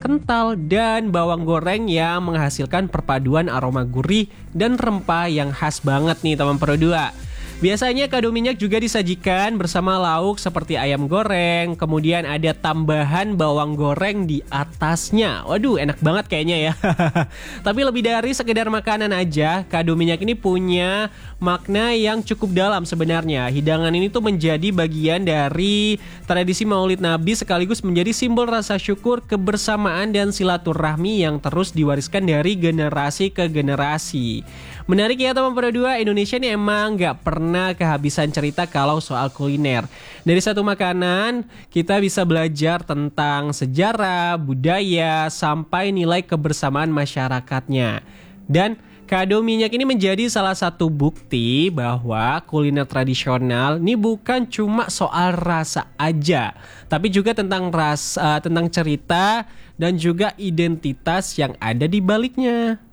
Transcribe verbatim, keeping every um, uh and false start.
kental dan bawang goreng yang menghasilkan perpaduan aroma gurih dan rempah yang khas banget nih teman Pro dua. Biasanya kado minyak juga disajikan bersama lauk seperti ayam goreng, kemudian ada tambahan bawang goreng di atasnya. Waduh, enak banget kayaknya ya. Tapi lebih dari sekedar makanan aja, kado minyak ini punya makna yang cukup dalam sebenarnya. Hidangan ini tuh menjadi bagian dari tradisi Maulid Nabi sekaligus menjadi simbol rasa syukur, kebersamaan dan silaturahmi yang terus diwariskan dari generasi ke generasi. Menarik ya teman Pro dua, Indonesia ini emang gak pernah kehabisan cerita kalau soal kuliner. Dari satu makanan, kita bisa belajar tentang sejarah, budaya, sampai nilai kebersamaan masyarakatnya. Dan kado minyak ini menjadi salah satu bukti bahwa kuliner tradisional ini bukan cuma soal rasa aja, tapi juga tentang rasa, tentang cerita dan juga identitas yang ada di baliknya.